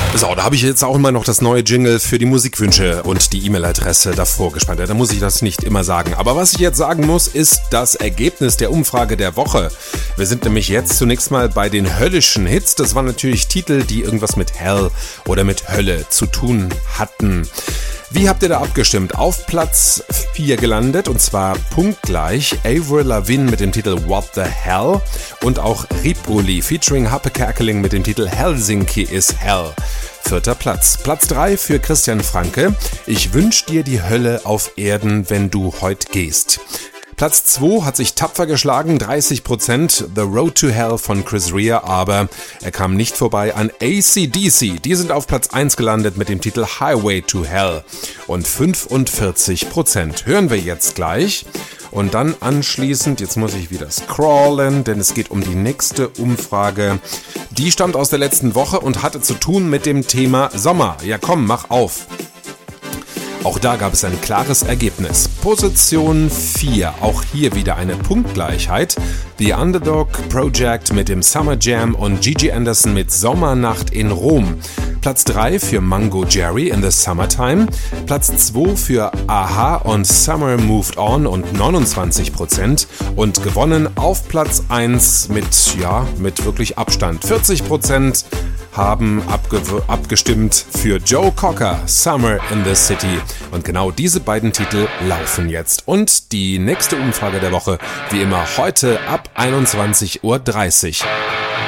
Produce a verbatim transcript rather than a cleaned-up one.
So, da habe ich jetzt auch immer noch das neue Jingle für die Musikwünsche und die E-Mail-Adresse davor gespannt. Da muss ich das nicht immer sagen. Aber was ich jetzt sagen muss, ist das Ergebnis der Umfrage der Woche. Wir sind nämlich jetzt zunächst mal bei den höllischen Hits. Das waren natürlich Titel, die irgendwas mit Hell oder mit Hölle zu tun hatten. Wie habt ihr da abgestimmt? Auf Platz vier gelandet, und zwar punktgleich Avril Lavigne mit dem Titel What the Hell und auch Ripoli featuring Happe Kerkeling mit dem Titel Helsinki is Hell. Vierter Platz. Platz drei für Christian Franke. Ich wünsch dir die Hölle auf Erden, wenn du heut gehst. Platz zwei hat sich tapfer geschlagen, dreißig Prozent, The Road to Hell von Chris Rea, aber er kam nicht vorbei an A C D C. Die sind auf Platz eins gelandet mit dem Titel Highway to Hell und fünfundvierzig Prozent. Hören wir jetzt gleich und dann anschließend, jetzt muss ich wieder scrollen, denn es geht um die nächste Umfrage. Die stammt aus der letzten Woche und hatte zu tun mit dem Thema Sommer. Ja komm, mach auf! Auch da gab es ein klares Ergebnis. Position vier, auch hier wieder eine Punktgleichheit. The Underdog Project mit dem Summer Jam und Gigi Anderson mit Sommernacht in Rom. Platz drei für Mango Jerry in the Summertime. Platz zwei für Aha und Summer Moved On und neunundzwanzig Prozent. Und gewonnen auf Platz eins mit, ja, mit wirklich Abstand. vierzig Prozent haben abge- abgestimmt für Joe Cocker, Summer in the City. Und genau diese beiden Titel laufen jetzt. Und die nächste Umfrage der Woche, wie immer heute ab einundzwanzig Uhr dreißig.